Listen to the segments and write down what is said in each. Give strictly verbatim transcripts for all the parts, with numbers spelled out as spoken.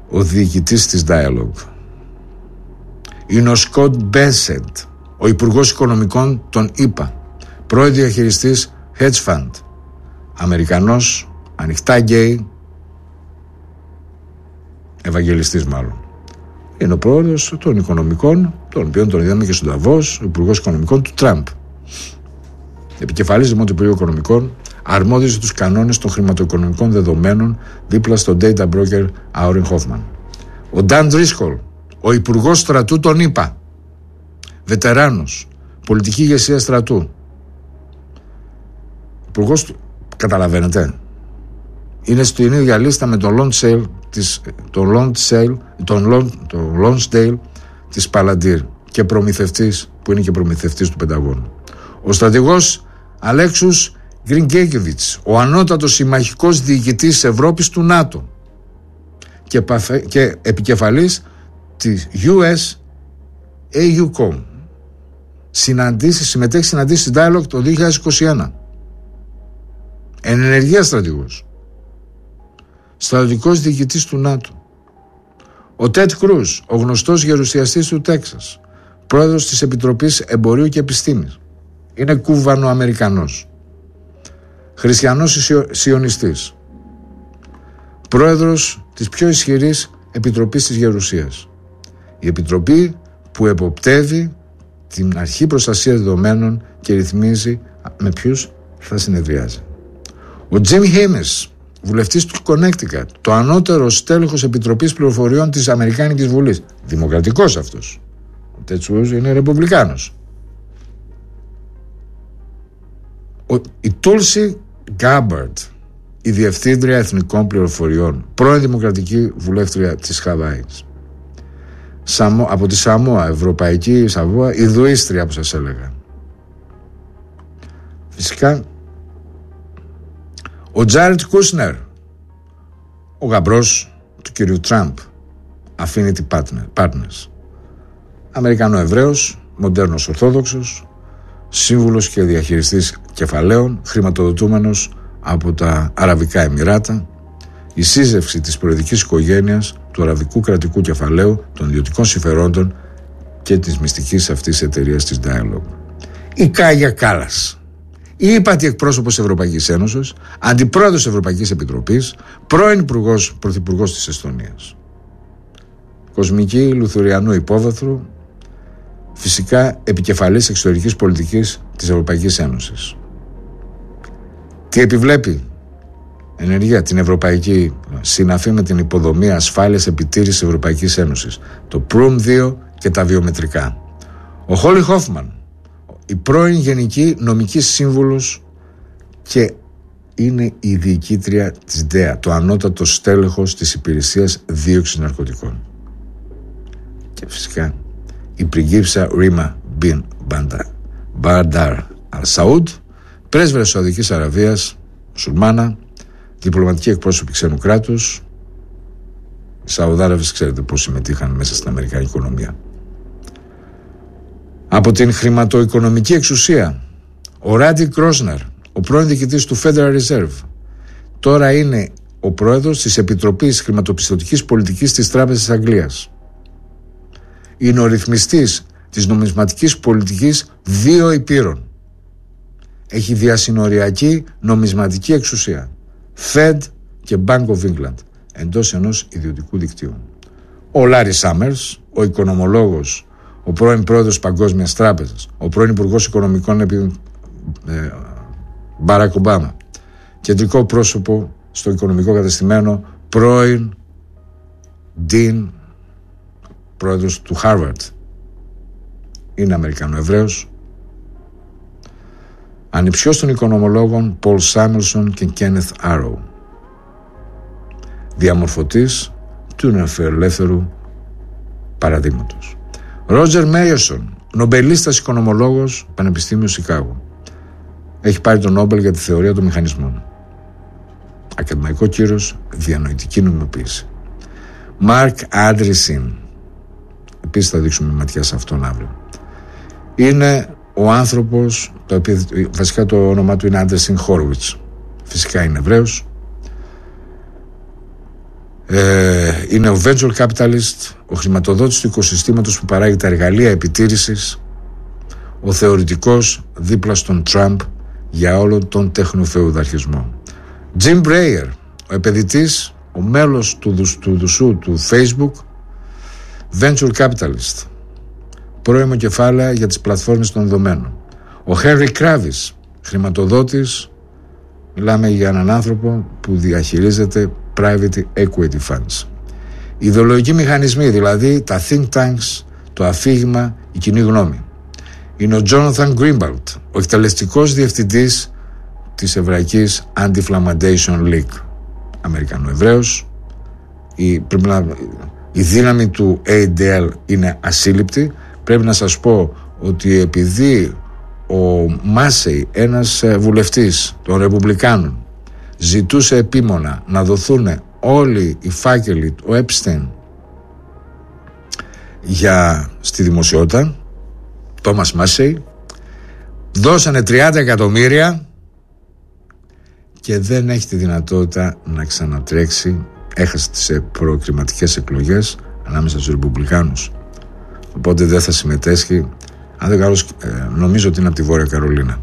ο διοικητής της Dialogue. Είναι ο Σκοτ Μπέσεντ, ο Υπουργός Οικονομικών των ΗΠΑ, πρώην διαχειριστής hedge fund, Αμερικανός, ανοιχτά γκέι, ευαγγελιστής μάλλον. Είναι ο πρόεδρος των οικονομικών, τον οποίον τον είδαμε και στον Νταβός, ο Υπουργός Οικονομικών του Τραμπ. Επικεφαλής δημότου Υπουργείου Οικονομικών, αρμόδιος για τους κανόνες των χρηματοοικονομικών δεδομένων δίπλα στον data broker Auren Hoffman. Ο Νταν Ντρίσκολ, ο Υπουργός Στρατού των ΗΠΑ, βετεράνος, πολιτική ηγεσία στρατού. Υπουργός του, καταλαβαίνετε, είναι στην ίδια λίστα με τον Lonsdale της, τον Lonsdale, τον Lon, τον Lonsdale της Palantir και προμηθευτής, που είναι και προμηθευτής του Πενταγώνου. Ο στρατηγός Αλέξους Γκρινκέκεβιτς, ο ανώτατος συμμαχικός διοικητής της Ευρώπης του ΝΑΤΟ και, παφε, και επικεφαλής της γιου ες έιουκομ. Συναντήσεις, συμμετέχει συναντήσεις Dialogue το δύο χιλιάδες είκοσι ένα. Εν ενεργεία στρατηγός. Στρατιωτικός διοικητής του ΝΑΤΟ. Ο Τεντ Κρούς, ο γνωστός γερουσιαστής του Τέξας, πρόεδρος της Επιτροπής Εμπορίου και Επιστήμης. Είναι Κούβανο-Αμερικανός. Χριστιανός σιωνιστής. Πρόεδρος της πιο ισχυρής Επιτροπής της Γερουσίας. Η Επιτροπή που εποπτεύει την αρχή προστασίας δεδομένων και ρυθμίζει με ποιους θα συνεδριάζει. Ο Τζιμ Χέιμες, βουλευτής του Connecticut, το ανώτερο στέλεχος Επιτροπής Πληροφοριών της Αμερικάνικης Βουλής. Δημοκρατικός αυτός. Ο Τέτσουος είναι ρεπουμπλικάνος. Ο, η Τούλσι Γκάμπαρντ, η Διευθύντρια Εθνικών Πληροφοριών, πρώην Δημοκρατική Βουλεύτρια της Χαβάης. Σαμο, από τη Σαμόα, Ευρωπαϊκή Σαμόα, η Δουίστρια που σας έλεγα. Φυσικά ο Τζάρετ Κούσνερ, ο γαμπρός του κυρίου Τραμπ, Affinity Partners, Αμερικανο-Εβραίος, μοντέρνος Ορθόδοξος, σύμβουλος και διαχειριστής κεφαλαίων, χρηματοδοτούμενος από τα Αραβικά Εμιράτα, η σύζευξη της προεδρικής οικογένειας, του αραβικού κρατικού κεφαλαίου, των ιδιωτικών συμφερόντων και της μυστικής αυτής εταιρείας της Dialogue. Η Κάγια Κάλλας, η ύπατη εκπρόσωπος Ευρωπαϊκής Ένωσης, αντιπρόεδρος της Ευρωπαϊκής Επιτροπής, πρώην υπουργός, πρωθυπουργός της Εστονίας. Κοσμική Λουθουριανού υπόβαθρου, φυσικά επικεφαλής εξωτερικής πολιτικής της Ευρωπαϊκής Ένωσης. Τι επιβλέπει? Ενεργεία την Ευρωπαϊκή, συναφή με την υποδομή ασφάλειας επιτήρησης της Ευρωπαϊκής Ένωσης, το Προύμ δύο και τα βιομετρικά. Ο Χόλι Χόφμαν, η πρώην Γενική Νομική Σύμβουλος και είναι η διοικήτρια της ΔΕΑ, το ανώτατο στέλεχος της Υπηρεσίας Δίωξης Ναρκωτικών. Και φυσικά η πριγκίψα Ρίμα Μπιν Μπαντάρ Αλ Σαούντ, πρέσβερα της Σαουδικής Αραβίας, μουσουλμάνα, διπλωματική εκπρόσωπη ξένου κράτους. Οι Σαουδάραβες ξέρετε πώς συμμετείχαν μέσα στην αμερικανική οικονομία. Από την χρηματοοικονομική εξουσία, ο Ράντι Κρόσνερ, ο πρώην διοικητής του Federal Reserve, τώρα είναι ο πρόεδρος της Επιτροπής Χρηματοπιστωτικής Πολιτικής της Τράπεζας της Αγγλίας. Είναι ο ρυθμιστής της νομισματικής πολιτικής δύο υπήρων. Έχει διασυνοριακή νομισματική εξουσία, Fed και Bank of England, εντός ενός ιδιωτικού δικτύου. Ο Λάρι Σάμερς, ο οικονομολόγος, ο πρώην πρόεδρος Παγκόσμιας Τράπεζας, ο πρώην Υπουργός Οικονομικών επί ε, Μπαράκ Ομπάμα, κεντρικό πρόσωπο στο οικονομικό κατεστημένο, πρώην Dean, πρόεδρος του Harvard, είναι Αμερικανοεβραίος. Ανιψιός των οικονομολόγων Πολ Σάμιλσον και Κένεθ Άρο, διαμορφωτής του νεοφιλελεύθερου παραδείγματος. Ρότζερ Μέιερσον, νομπελίστας οικονομολόγος, Πανεπιστήμιο Σικάγο, έχει πάρει τον Νόμπελ για τη θεωρία των μηχανισμών. Ακαδημαϊκό κύρος, διανοητική νομιμοποίηση. Μαρκ Άντρισιν, επίσης θα δείξουμε ματιά σε αυτόν αύριο, είναι ο άνθρωπος, το οποίο, βασικά το όνομά του είναι Άντρισιν Χόρουιτς, φυσικά είναι Εβραίος. ε, είναι ο venture capitalist, ο χρηματοδότης του οικοσυστήματος που παράγει τα εργαλεία επιτήρησης, ο θεωρητικός δίπλα στον Τραμπ για όλο τον τεχνοφεουδαρχισμό. Jim Breyer, ο επενδυτής, ο μέλος του, του δουσού του Facebook, venture capitalist, πρώιμο κεφάλαια για τις πλατφόρμες των δεδομένων. Ο Henry Kravis, χρηματοδότης, μιλάμε για έναν άνθρωπο που διαχειρίζεται private equity funds. Οι ιδεολογικοί μηχανισμοί, δηλαδή τα think tanks, το αφήγημα, η κοινή γνώμη. Είναι ο Jonathan Greenblatt, ο εκτελεστικός διευθυντής της Εβραϊκής Anti-Inflammation League, Αμερικανοεβραίος. Η, πρέπει να, η δύναμη του έι ντι ελ είναι ασύλληπτη. Πρέπει να σας πω ότι επειδή ο Μάσεϊ, ένας βουλευτής των Ρεπουμπλικάνων, ζητούσε επίμονα να δοθούν όλοι οι φάκελοι του Epstein για στη δημοσιότητα, Τόμας Μάσεϊ, δώσανε τριάντα εκατομμύρια και δεν έχει τη δυνατότητα να ξανατρέξει. Έχασε τις προκριματικές εκλογές ανάμεσα στους Ρεπουμπλικάνους, οπότε δεν θα συμμετέσχει. Αν δεν καλώς, ε, νομίζω ότι είναι από τη Βόρεια Καρολίνα.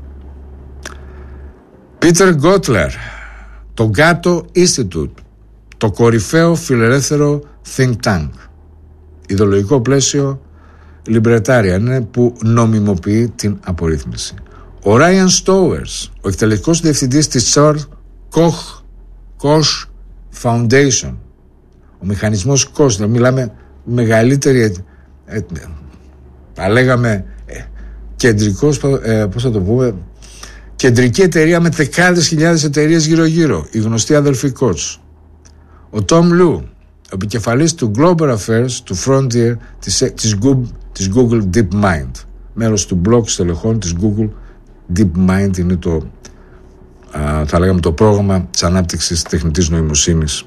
Πίτερ Γκότλερ, το Gatto Institute, το κορυφαίο φιλελεύθερο think tank, ιδεολογικό πλαίσιο libertarian, είναι που νομιμοποιεί την απορρίθμιση. Ο Ryan Stowers, ο εκτελεστικός διευθυντής της Charles Koch, Koch Foundation, ο μηχανισμός Koch, δηλαδή μιλάμε μεγαλύτερη, ε, θα λέγαμε ε, κεντρικός, ε, πώς θα το πούμε, κεντρική εταιρεία με δεκάδες χιλιάδες εταιρείες γύρω γύρω, η γνωστή αδελφή Koch. Ο Tom Liu, ο επικεφαλής του Global Affairs του Frontier της, της, Google, της Google DeepMind, μέλος του blog στελεχών της Google. DeepMind είναι το, α, θα λέγαμε, το πρόγραμμα της ανάπτυξης τεχνητής νοημοσύνης.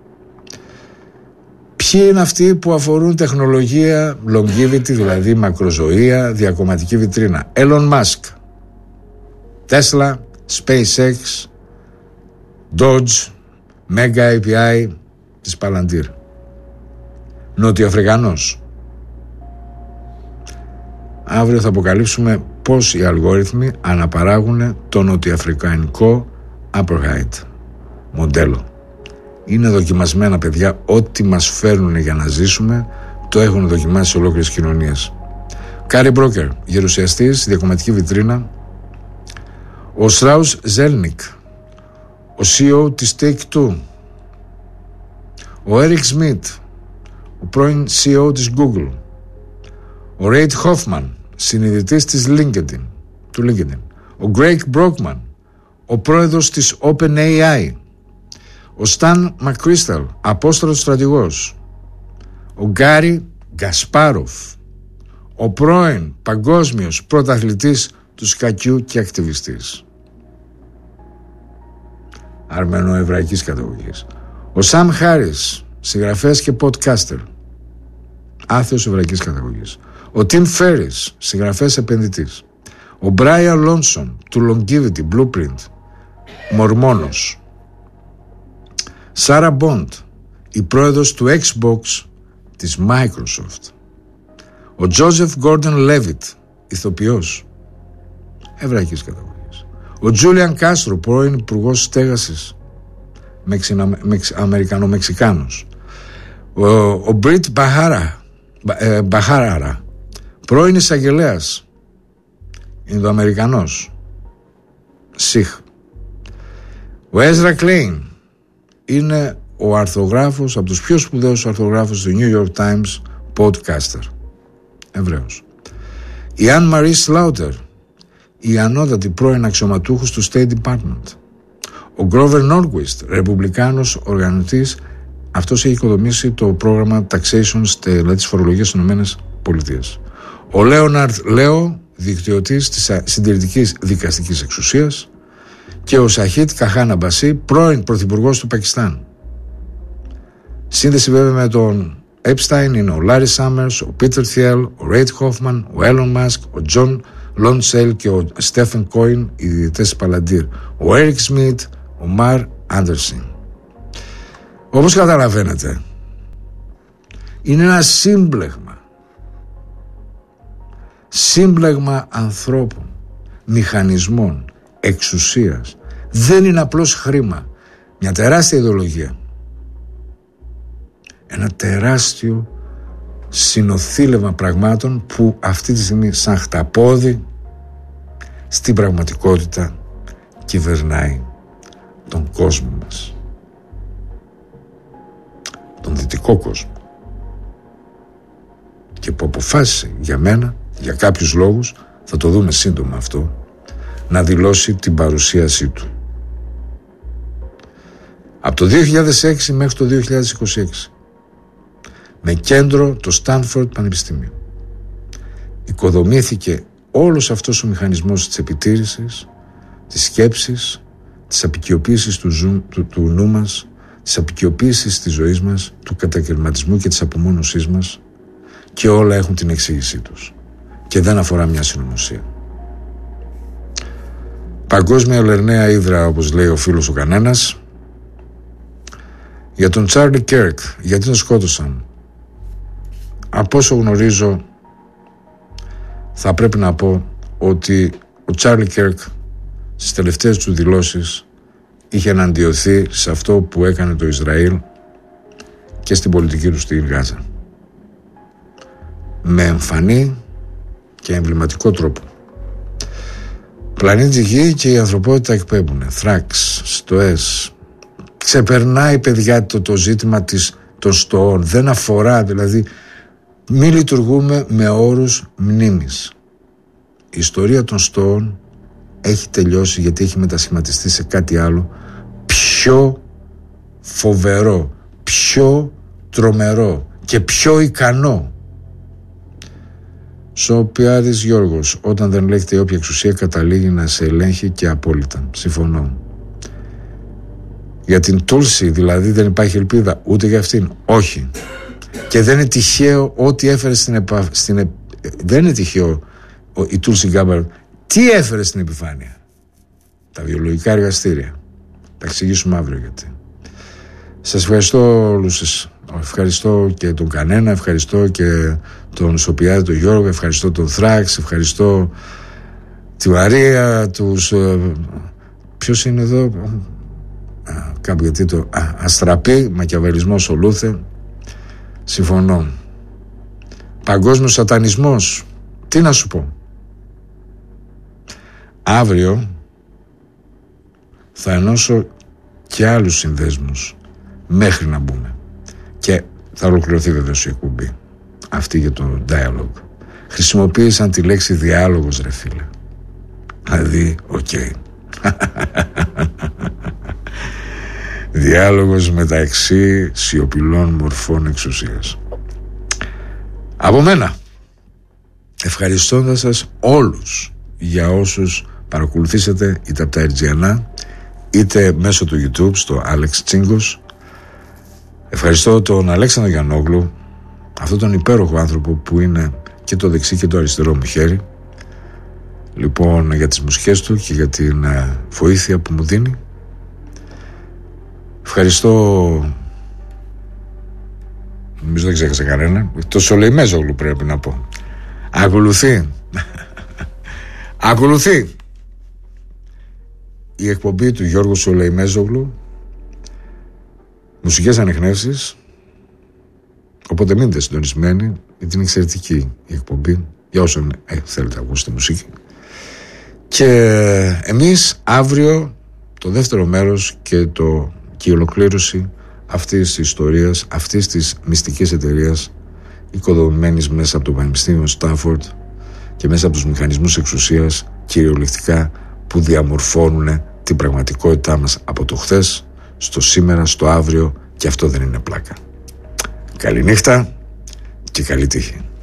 Ποιοι είναι αυτοί που αφορούν τεχνολογία, longevity, δηλαδή μακροζωία, διακομματική βιτρίνα? Elon Musk, Tesla, SpaceX, Dodge, Mega έι πι άι της Palantir. Νότιο-Αφρικανός. Αύριο θα αποκαλύψουμε πώς οι αλγόριθμοι αναπαράγουν το νοτιοαφρικανικό apartheid μοντέλο. Είναι δοκιμασμένα, παιδιά, ό,τι μας φέρνουν για να ζήσουμε το έχουν δοκιμάσει σε ολόκληρες κοινωνίες. Κάρι Μπρόκερ, γερουσιαστής, διακομματική βιτρίνα. Ο Στράους Ζέλνικ, ο σι ι ο της Take-Two. Ο Έρικ Σμιτ, ο πρώην σι ι ο της Google. Ο Ρέιτ Χόφμαν, συνειδητής της LinkedIn, του LinkedIn. Ο Γκρέικ Μπρόκμαν, ο πρόεδρος της OpenAI. Ο Σταν Μακρίσταλ, απόστολος στρατηγός. Ο Γκάρι Γκασπάροφ, ο πρώην παγκόσμιος πρωταθλητής του σκακιού και ακτιβιστής αρμενοεβραϊκής καταγωγής. Ο Σαμ Χάρις, συγγραφέας και podcaster, άθεος εβραϊκής καταγωγής. Ο Τιμ Φέρις, συγγραφέας επενδυτής. Ο Μπράιαν Λόνσον, του Longevity Blueprint, μορμόνος. Σάρα Μποντ, η πρόεδρος του Xbox της Microsoft. Ο Τζόζεφ Γκόρντον Λέβιτ, ηθοποιός, εβραϊκής καταγωγής. Ο Τζούλιαν Κάστρο, πρώην υπουργός στέγασης, Αμερικανο-Μεξικάνος. Ο, ο Μπριτ Μπαχάρα, ε, Μπαχάραρα, πρώην εισαγγελέας, Ινδοαμερικανός, Σιχ. Ο Έζρα Κλέιν είναι ο αρθρογράφος, από τους πιο σπουδαίους αρθρογράφους του New York Times, podcaster, Εβραίος. Η Anne Marie Slaughter, η ανώτατη πρώην αξιωματούχος του State Department. Ο Grover Norquist, ρεπουμπλικάνος οργανωτής, αυτός έχει οικοδομήσει το πρόγραμμα Taxation, δηλαδή της φορολογίας στις Ηνωμένες Πολιτείες. Ο Λέοναρντ Λέο, δικτυωτής της συντηρητικής δικαστικής εξουσίας. Και ο Σαχίτ Καχάνα Μπασί, πρώην πρωθυπουργός του Πακιστάν. Σύνδεση βέβαια με τον Epstein είναι ο Λάρι Σάμερς, ο Πίτερ Θιέλ, ο Ρέιτ Χόφμαν, ο Έλον Μάσκ, ο Τζον Λόνσελ και ο Στέφεν Κόιν, οι διδυτές της Palantir. Ο Έρικ Σμιτ, ο Μαρ Άντερσιν. Όπως καταλαβαίνετε, είναι ένα σύμπλεγμα. Σύμπλεγμα ανθρώπων, μηχανισμών, εξουσίας. Δεν είναι απλώς χρήμα. Μια τεράστια ιδεολογία. Ένα τεράστιο συνοθήλευμα πραγμάτων που αυτή τη στιγμή σαν χταπόδι στην πραγματικότητα κυβερνάει τον κόσμο μας. Τον δυτικό κόσμο. Και που αποφάσισε για μένα, για κάποιους λόγους, θα το δούμε σύντομα αυτό, να δηλώσει την παρουσίασή του. Από το δύο χιλιάδες έξι μέχρι το δύο χιλιάδες είκοσι έξι, με κέντρο το Στάνφορντ Πανεπιστήμιο, οικοδομήθηκε όλος αυτός ο μηχανισμός της επιτήρησης, της σκέψης, της απεικιοποίησης του, ζου, του, του νου μας, της απεικιοποίησης της ζωής μας, του κατακαιρματισμού και της απομόνωσής μας, και όλα έχουν την εξήγησή τους και δεν αφορά μια συνωμοσία. Παγκόσμια λερναία ύδρα, όπως λέει ο φίλος ο κανένας. Για τον Τσάρλι Κέρκ, γιατί τον σκότωσαν? Από όσο γνωρίζω, θα πρέπει να πω ότι ο Τσάρλι Κέρκ στις τελευταίες του δηλώσεις είχε εναντιωθεί σε αυτό που έκανε το Ισραήλ και στην πολιτική του στην Γάζα, με εμφανή και εμβληματικό τρόπο. Πλανήτη Γη και η ανθρωπότητα εκπέμπουν θράξ, στοές. Ξεπερνάει, παιδιά, το, το ζήτημα της, των στοών. Δεν αφορά, δηλαδή, μη λειτουργούμε με όρους μνήμης. Η ιστορία των στοών έχει τελειώσει, γιατί έχει μετασχηματιστεί σε κάτι άλλο πιο φοβερό, πιο τρομερό και πιο ικανό. Σοπιάδης Γιώργος, όταν δεν λέγεται η όποια εξουσία καταλήγει να σε ελέγχει και απόλυτα. Συμφωνώ. Για την Τούλση δηλαδή δεν υπάρχει ελπίδα ούτε για αυτήν? Όχι. Και δεν είναι τυχαίο ό,τι έφερε στην, επα... στην επ... δεν είναι τυχαίο η Τούλση Γκάμπαρντ. Τι έφερε στην επιφάνεια? Τα βιολογικά εργαστήρια. Θα εξηγήσουμε αύριο γιατί. Σας ευχαριστώ όλους σας. Ευχαριστώ και τον Κανένα, ευχαριστώ και τον Σοπιάδη, τον Γιώργο, ευχαριστώ τον Θράξ, ευχαριστώ τη Μαρία, τους... Ποιος είναι εδώ? Κάπου γιατί το... Α, Αστραπή, Μακιαβελισμός, Ολούθε. Συμφωνώ. Παγκόσμιος σατανισμός. Τι να σου πω? Αύριο θα ενώσω και άλλους συνδέσμους μέχρι να μπούμε. Και θα ολοκληρωθεί βεβαίως η εκπομπή αυτή για το dialogue. Χρησιμοποίησαν τη λέξη διάλογος, ρε φίλε. Δηλαδή, οκ. Okay. Διάλογος μεταξύ σιωπηλών μορφών εξουσίας. Από μένα, ευχαριστώντας σας όλους για όσους παρακολουθήσατε είτε από τα Ερτζιανά είτε μέσω του YouTube στο Άλεξ Τσίγκος. Ευχαριστώ τον Αλέξανδρο Γιαννόγλου, αυτόν τον υπέροχο άνθρωπο που είναι και το δεξί και το αριστερό μου χέρι, λοιπόν, για τις μουσικές του και για την βοήθεια που μου δίνει. Ευχαριστώ, νομίζω δεν ξέχασα κανένα, το Σολεϊμέζογλου πρέπει να πω. Ακολουθεί Ακολουθεί η εκπομπή του Γιώργου Σολεϊμέζογλου, μουσικές ανιχνεύσεις, οπότε μείνετε συντονισμένοι, γιατί είναι εξαιρετική η εκπομπή για όσον ε, θέλετε να ακούσετε μουσική. Και εμείς αύριο το δεύτερο μέρος και, το, και η ολοκλήρωση αυτής της ιστορίας, αυτής της μυστικής εταιρείας οικοδομημένης μέσα από το Πανεπιστήμιο Στάνφορντ και μέσα από τους μηχανισμούς εξουσίας κυριολεκτικά που διαμορφώνουν την πραγματικότητά μας από το χθες στο σήμερα, στο αύριο, και αυτό δεν είναι πλάκα. Καληνύχτα και καλή τύχη.